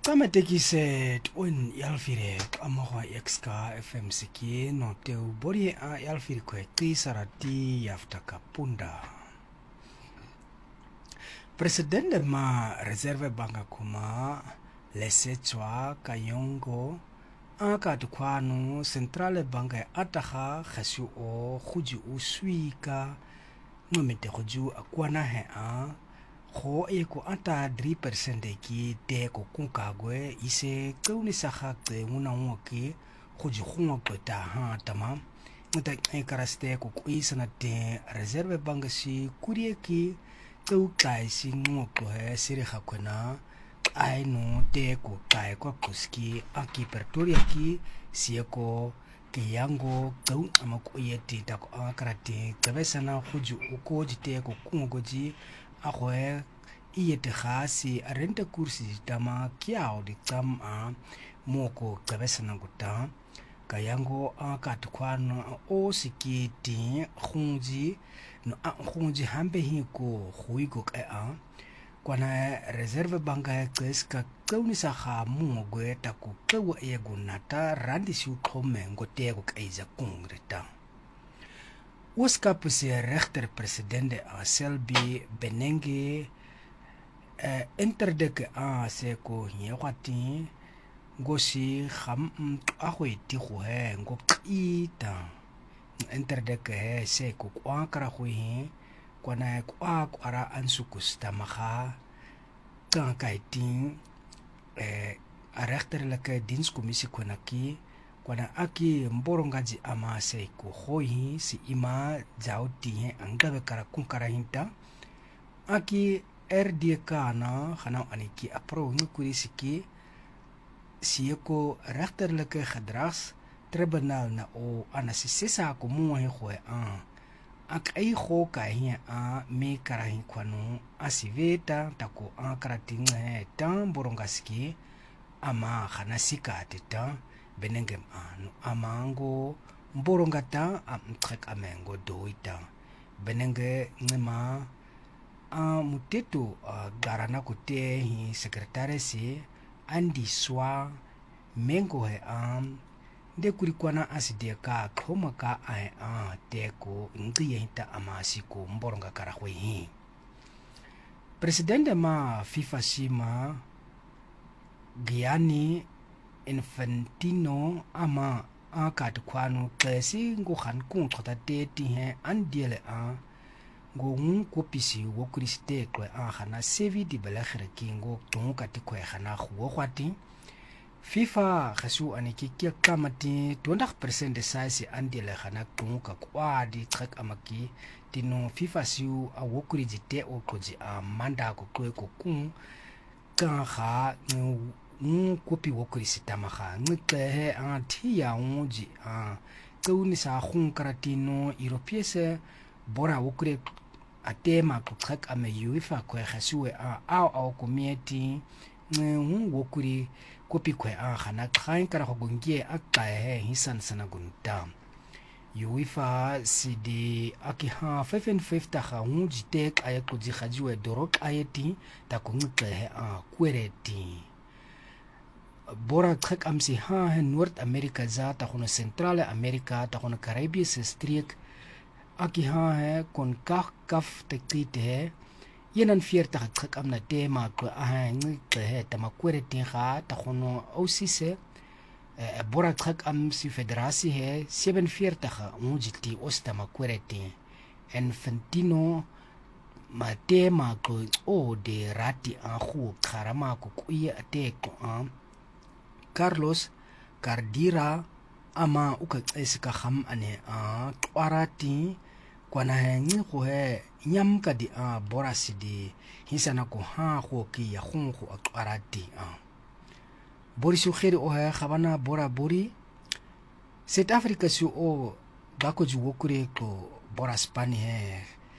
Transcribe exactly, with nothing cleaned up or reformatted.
Tamatekise on yalfire amoha exka F M siki no teu bori a yalfire kwe tisarati yaftaka punda. Presidente ma reserve banka kuma lesechwa kayongo aka tukwanu centrale banka ataha khasu o khuji uswika ngomete khuju akwana he a go e ko ata three percent ki te ko kunkagwe ise tseuni saga tse nguna ngoke go ji gongwa kweta ha tama nta e karaste ko kuisa na te reserve bank si kurie ki tseu kai si ngoko he sire ga kwena ai no te ko kai ko kuski aki pertoria ki sieko ke yango tseu amako yeti ta ko akarate tsebesana go ji uko ji te ko kungo ji a goe iete gasi a rente kursi tama kiao di tam a moko tsabesana guta kayango a katukwana o sikiti khunji no a khunji hambe hiko khuigo ka a kwana reserve banka ya tseska tseuni sa ga mongwe ta ko tsewa e gunata randi si ukhome ngote go kaiza kungreta Oskapse rechter presidente a Selby Benenge uh, interdeke a seko nyewati gosi kham ahweti go he ngokita interdeke he seko kwa kara go he kwana kwa kwara ansukusta maga ka kaiting eh a rechter leke dienskommissie konaki kwana aki mborongaji ama seiko hoi si ima jauti he angabe kara kunkara hinta aki R D K na khana aniki apro ngukuri siki sieko rechterlijke gedrags tribunal na o anasisisa ko mo he go a ak ai go ka he a me kara hin kwano asiveta tako a karating he tam borongaski ama khana sikateta benengem anu amango mborongata amtrek amengo doita benenge ngema a muteto garana kote hi secretary si andi swa mengo he am de kurikwana aside ka khoma ka ai a teko ngiye hita amasiko mboronga karahwe hi presidente ma FIFA sima Gianni Infantino ama akat kwano klesi ngo khan kung thota te ti he andiele a ngo ngu kopisi wo kriste kwe a khana sevi di belagere kingo tongu kati kwe khana go gwati FIFA gasu aniki ke kamati twenty percent de size andiele khana tongu ka kwa di trek amaki tino FIFA siu a wo krijite o koji a manda ko kwe ko kung ka kha ngu kopi wo krisita maga ngqehe a thia ngoji a tseuni sa khung karatino europeese bora wo kre atema ko trek ame UEFA ko khasiwe a au au community ngu wo kuri kopi ko a khana khain kara go ngie a kae hisan sana gunta UEFA cd akiha five fifty ga ngoji tek ay ko ji khajiwe dorok ayeti ta ko ngqehe a kwereti bora trek amsi ha in North America za ta khono Central America ta khono Caribbean streek aki ha he kon kaf kaf te tite yenan forty trek amna tema ko a ngi he ta makwere tin ga ta khono osise bora trek amsi federasi he seven forty ga ngujiti osta makwere tin Infantino ma tema ko o de rati a khu kharama ko kuye ate ko am Carlos Cardira ama ukaxesika kham ane a twarati kwana hengi go he nyam ka di a borasidi hisana ko ha go ki ya gongo a twarati a borisu kheri o he khabana bora bori South Africa su o bako ju wokure ko boraspani he